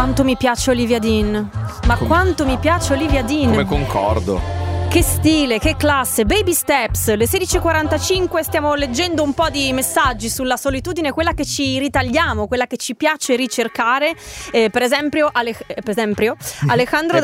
quanto mi piace Olivia Dean. Ma quanto mi piace Olivia Dean. Come concordo. Che stile, che classe. Baby Steps, le 16:45, stiamo leggendo un po' di messaggi sulla solitudine, quella che ci ritagliamo, quella che ci piace ricercare. Per esempio Alejandro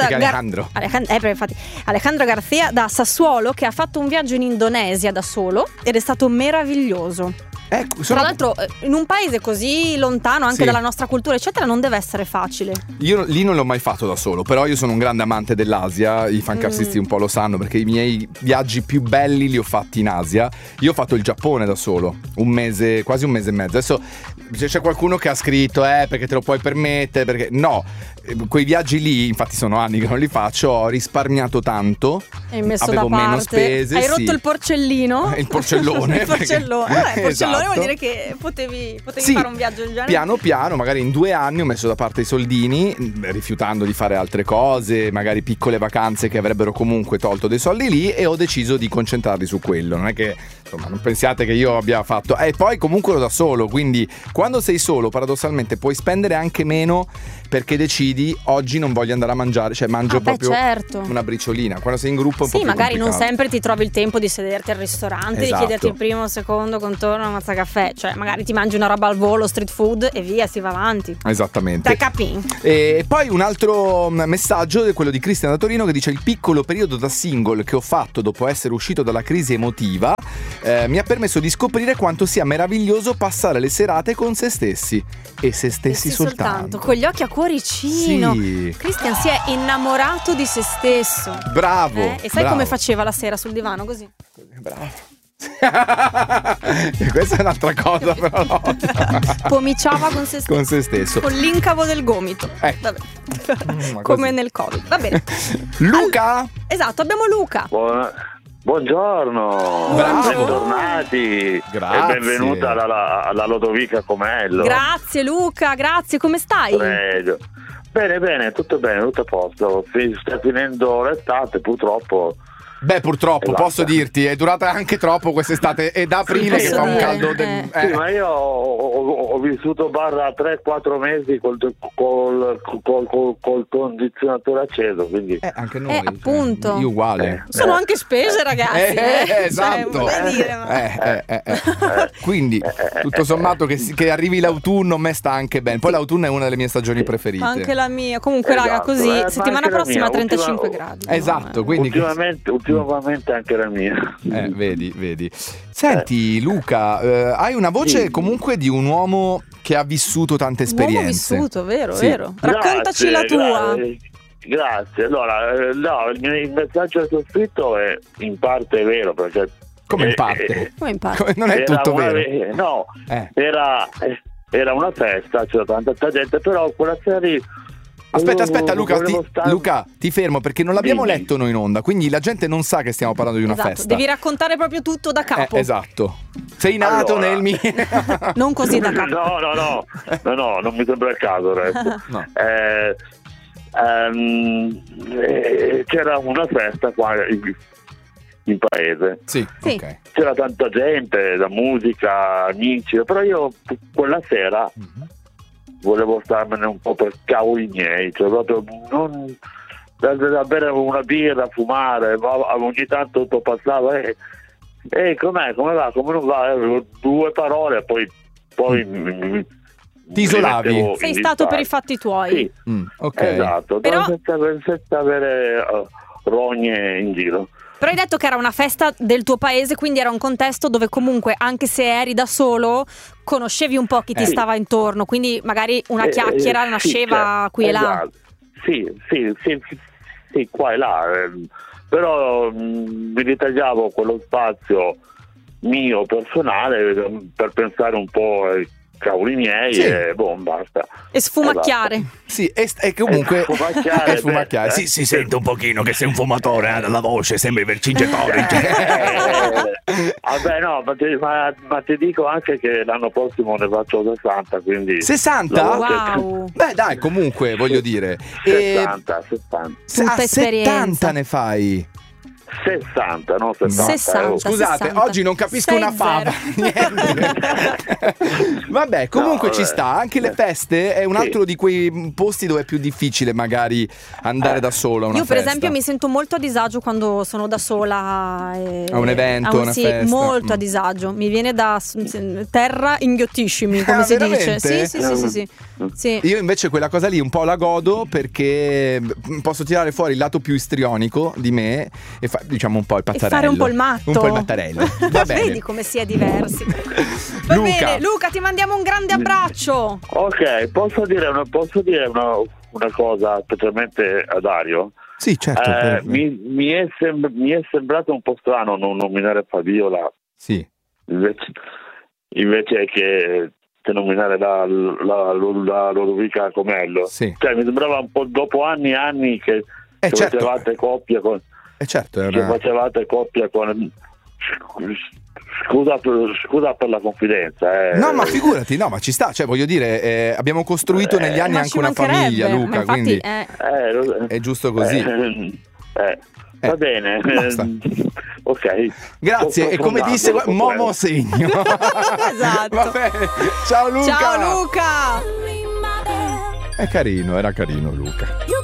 Garcia da Sassuolo, che ha fatto un viaggio in Indonesia da solo ed è stato meraviglioso. Tra l'altro in un paese così lontano anche dalla nostra cultura eccetera non deve essere facile. Io lì non l'ho mai fatto da solo, però io sono un grande amante dell'Asia, i fancastisti un po' lo sanno perché i miei viaggi più belli li ho fatti in Asia. Io ho fatto il Giappone da solo, quasi un mese e mezzo. Adesso c'è qualcuno che ha scritto perché te lo puoi permettere, perché no, quei viaggi lì, infatti sono anni che non li faccio, ho risparmiato tanto, avevo meno spese. Hai rotto il porcellino? Il porcellone. Il porcellone. Esatto. Vuol dire che potevi fare un viaggio del genere. Piano piano, magari in 2 anni ho messo da parte i soldini, rifiutando di fare altre cose, magari piccole vacanze che avrebbero comunque tolto dei soldi lì, e ho deciso di concentrarli su quello. Non è che, insomma, non pensiate che io abbia fatto. E poi comunque ero da solo, quindi quando sei solo paradossalmente puoi spendere anche meno, perché decidi oggi non voglio andare a mangiare, cioè mangio proprio una briciolina. Quando sei in gruppo è un po' più magari complicato. Non sempre ti trovi il tempo di sederti al ristorante, di chiederti il primo, il secondo contorno, mazza caffè, cioè magari ti mangi una roba al volo, street food e via, si va avanti. Esattamente. E poi un altro messaggio è quello di Cristian da Torino, che dice: il piccolo periodo da single che ho fatto dopo essere uscito dalla crisi emotiva mi ha permesso di scoprire quanto sia meraviglioso passare le serate con se stessi e se stessi soltanto. Con gli occhi a cuoricino. Sì. Cristian si è innamorato di se stesso. Bravo. E sai come faceva la sera sul divano così? Bravo. Questa è un'altra cosa, però no. Pomiciava con se stesso. Con se stesso. Con l'incavo del gomito. Vabbè. Come nel Covid. Va bene. Luca? Esatto, abbiamo Luca. Buongiorno. Bentornati. Grazie. E benvenuta alla Lodovica Comello. Grazie Luca, grazie, come stai? Prego. Bene, tutto a posto. Sta finendo l'estate, purtroppo. Beh, purtroppo, posso dirti, è durata anche troppo quest'estate, è da aprile che fa un caldo. Sì, ma io ho vissuto 3-4 mesi col condizionatore acceso, quindi anche noi. Appunto. Io uguale. Sono anche spese, ragazzi. Esatto. Quindi, tutto sommato, che arrivi l'autunno, a me sta anche bene. Poi l'autunno è una delle mie stagioni preferite. Anche la mia. Comunque, raga, così, settimana prossima 35 gradi. Esatto, quindi ultimamente anche la mia. Vedi. Senti, Luca, hai una voce comunque di un uomo che ha vissuto tante esperienze. Un uomo vissuto, vero. Raccontaci la tua. Grazie. Allora, il messaggio che ho scritto è in parte vero, perché come in parte? Non è tutto vero. No, era una festa, c'era tanta gente, però quella sera lì. Aspetta Luca, ti fermo perché non l'abbiamo letto noi in onda, quindi la gente non sa che stiamo parlando di una festa. Devi raccontare proprio tutto da capo. Esatto. Sei nato nel mio... Non così da capo. No, non mi sembra il caso adesso. No. C'era una festa qua in paese. Sì. Okay. C'era tanta gente, la musica, amici, però io quella sera volevo starmene un po' per cavoli miei, cioè proprio non da bere una birra, fumare, ogni tanto tutto passava com'è, come va, come non va, 2 parole, poi ti isolavi. Sei stato per i fatti tuoi. Sì. Okay. Esatto, però senza avere rogne in giro. Però hai detto che era una festa del tuo paese, quindi era un contesto dove comunque, anche se eri da solo, conoscevi un po' chi ti stava intorno, quindi magari una chiacchiera nasceva qui e là. Sì, qua e là. Però mi ritagliavo quello spazio mio personale per pensare un po' ai cavoli miei e basta. E sfumacchiare. Esatto. Sì, e comunque sfumacchiare. Sì, si sente un pochino che sei un fumatore, dalla voce sembri Vercingetorix. Vabbè, no, ma ti dico anche che l'anno prossimo ne faccio 60, quindi 60? Wow. Beh, dai, comunque voglio dire 70. a 70 ne fai. 60, non 70. 60. Scusate, 60. oggi non capisco una fava. Niente. Vabbè, comunque ci sta. Anche le feste è un altro di quei posti dove è più difficile magari andare da solo a una Io per festa. esempio mi sento molto a disagio quando sono da sola a un evento, a una sì, festa. molto a disagio. Mi viene da terra inghiottiscimi, come si veramente? dice. Sì. Io invece quella cosa lì un po' la godo perché posso tirare fuori il lato più istrionico di me e diciamo un po' il pazzarello. E fare un po' il matto. Un po' il mattarello. Va bene. Vedi come si è diversi. Va bene, Luca, ti mandiamo un grande abbraccio. Ok, posso dire una cosa specialmente a Dario? Sì, certo. Mi è sembrato un po' strano non nominare Fabiola. Sì. Invece che nominare la Ludovica Comello. Sì. Cioè, mi sembrava un po' dopo anni e anni che facevate coppia con. Certo, che facevate coppia con. Scusa per la confidenza. No, ma figurati, no, ma ci sta. Cioè, voglio dire, abbiamo costruito negli anni anche una famiglia, Luca, infatti, quindi è giusto così. Va bene. Ok. Grazie. E come disse Momo segno. Esatto. Va bene. Ciao Luca. Ciao Luca. È carino, era carino Luca.